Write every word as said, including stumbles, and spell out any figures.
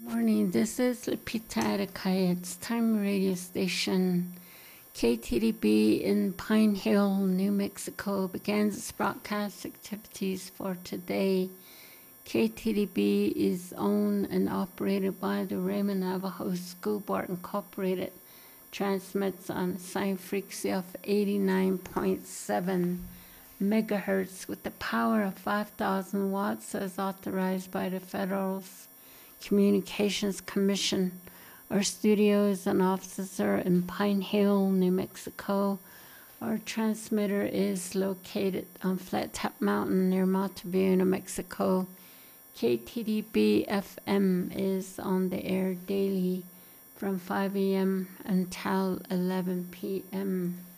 Morning, this is Lupita at Kayet's Time radio station. K T D B in Pine Hill, New Mexico begins its broadcast activities for today. K T D B is owned and operated by the Raymond Navajo School Board Incorporated. Transmits on a sine frequency of eighty-nine point seven megahertz with the power of five thousand watts as authorized by the Federal Communications Commission. Our studios and offices are in Pine Hill, New Mexico. Our transmitter is located on Flat Top Mountain near Monteview, New Mexico. K T D B F M is on the air daily from five a.m. until eleven p.m.